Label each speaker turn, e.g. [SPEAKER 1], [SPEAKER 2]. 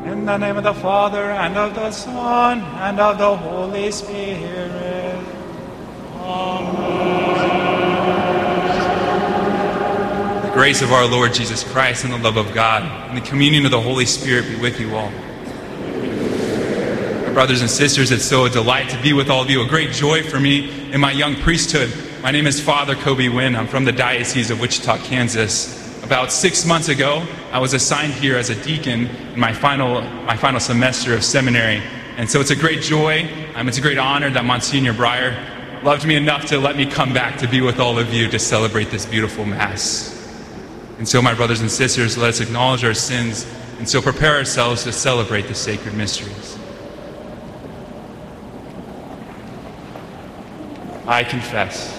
[SPEAKER 1] In the name of the Father, and of the Son, and of the Holy Spirit. Amen. The grace of our Lord Jesus Christ, and the love of God, and the communion of the Holy Spirit be with you all. My brothers and sisters, it's so a delight to be with all of you. A great joy for me in my young priesthood. My name is Father Kobe Wynn. I'm from the Diocese of Wichita, Kansas. About 6 months ago, I was assigned here as a deacon in my final semester of seminary. And so it's a great joy, it's a great honor that Monsignor Breyer loved me enough to let me come back to be with all of you to celebrate this beautiful Mass. And so, my brothers and sisters, let us acknowledge our sins and so prepare ourselves to celebrate the sacred mysteries. I confess